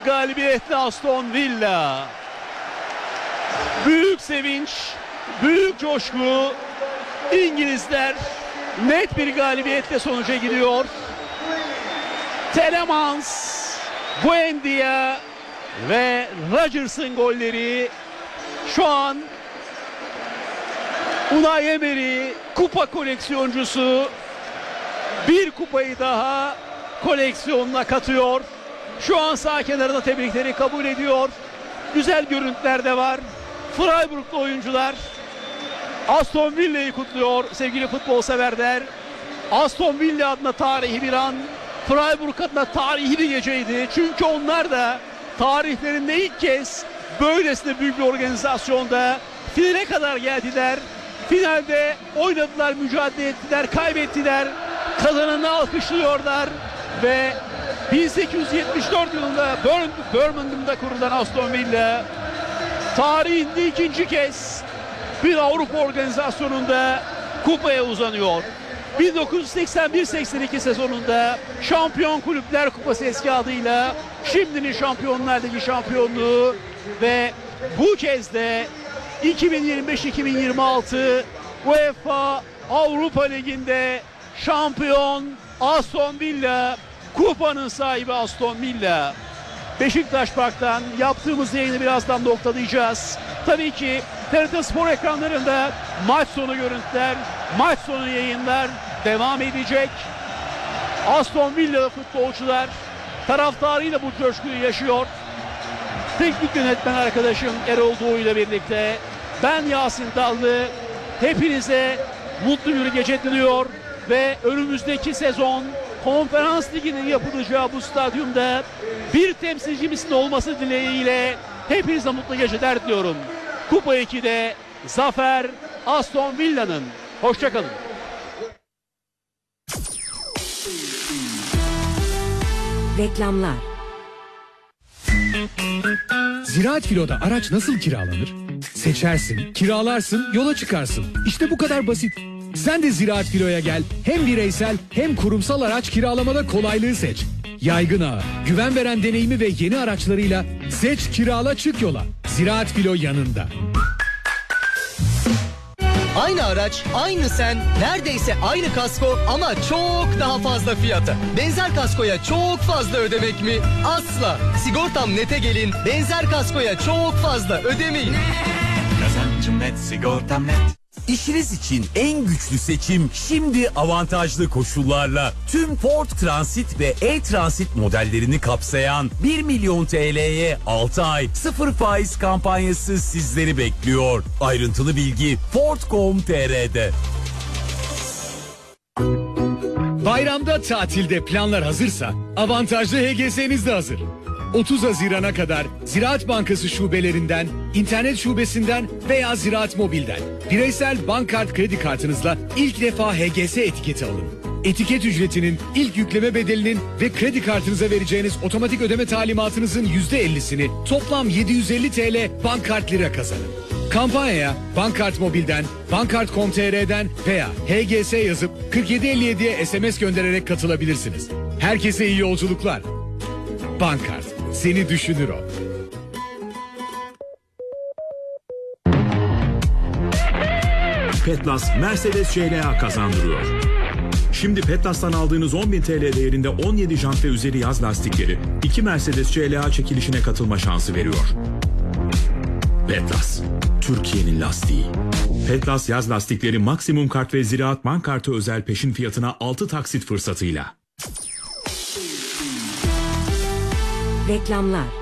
Galibiyetle Aston Villa. Büyük sevinç, büyük coşku. İngilizler net bir galibiyetle sonuca gidiyor. Telemans, Buendia ve Rodgers'ın golleri. Şu an Unai Emery kupa koleksiyoncusu bir kupayı daha koleksiyonuna katıyor. Şu an sağ kenarında tebrikleri kabul ediyor. Güzel görüntüler de var. Freiburg'lu oyuncular Aston Villa'yı kutluyor sevgili futbol severler. Aston Villa adına tarihi bir an, Freiburg adına tarihi bir geceydi. Çünkü onlar da tarihlerinde ilk kez böylesine büyük bir organizasyonda finale kadar geldiler. Finalde oynadılar, mücadele ettiler, kaybettiler. Kazananı alkışlıyorlar ve 1874 yılında Birmingham'da kurulan Aston Villa tarihinde ikinci kez bir Avrupa organizasyonunda kupaya uzanıyor. 1981-82 sezonunda Şampiyon Kulüpler Kupası eski adıyla, şimdinin Şampiyonlar Ligi şampiyonluğu ve bu kez de 2025-2026 UEFA Avrupa Ligi'nde şampiyon Aston Villa, kupanın sahibi Aston Villa. Beşiktaş Park'tan yaptığımız yayını birazdan noktalayacağız. Tabii ki TRT Spor ekranlarında maç sonu görüntüler, maç sonu yayınlar devam edecek. Aston Villa futbolcular taraftarıyla bu coşkuyu yaşıyor. Teknik yönetmen arkadaşım Erol Doğu ile birlikte ben Yasin Dallı hepinize mutlu bir gece diliyor ve önümüzdeki sezon Konferans Ligi'nin yapılacağı bu stadyumda bir temsilcimizin olması dileğiyle hepinize mutlu geceler diliyorum. Kupa 2'de zafer Aston Villa'nın. Hoşçakalın. Reklamlar. Ziraat Filo'da araç nasıl kiralanır? Seçersin, kiralarsın, yola çıkarsın. İşte bu kadar basit. Sen de Ziraat Filo'ya gel. Hem bireysel hem kurumsal araç kiralamada kolaylığı seç. Yaygın ağı, güven veren deneyimi ve yeni araçlarıyla seç, kirala, çık yola. Ziraat Filo yanında. Aynı araç, aynı sen, neredeyse aynı kasko ama çok daha fazla fiyata. Benzer kaskoya çok fazla ödemek mi? Asla. Sigortam Net'e gelin, benzer kaskoya çok fazla ödemeyin. Kazancım net, sigortam net. İşiniz için en güçlü seçim şimdi avantajlı koşullarla. Tüm Ford Transit ve E-Transit modellerini kapsayan 1 milyon TL'ye 6 ay 0 faiz kampanyası sizleri bekliyor. Ayrıntılı bilgi Ford.com.tr'de. Bayramda tatilde planlar hazırsa avantajlı HGS'niz de hazır. 30 Haziran'a kadar Ziraat Bankası şubelerinden, internet şubesinden veya Ziraat Mobil'den bireysel bankkart kredi kartınızla ilk defa HGS etiketi alın. Etiket ücretinin, ilk yükleme bedelinin ve kredi kartınıza vereceğiniz otomatik ödeme talimatınızın %50'sini toplam 750 TL bankkart lira kazanın. Kampanyaya Bankkart Mobil'den, Bankkart.com.tr'den veya HGS yazıp 4757'ye SMS göndererek katılabilirsiniz. Herkese iyi yolculuklar. Bankkart, seni düşünür o. Petlas Mercedes CLA kazandırıyor. Şimdi Petlas'tan aldığınız 10.000 TL değerinde 17 jant ve üzeri yaz lastikleri 2 Mercedes CLA çekilişine katılma şansı veriyor. Petlas, Türkiye'nin lastiği. Petlas yaz lastikleri maksimum kart ve Ziraat Bankartı özel peşin fiyatına 6 taksit fırsatıyla. Reklamlar.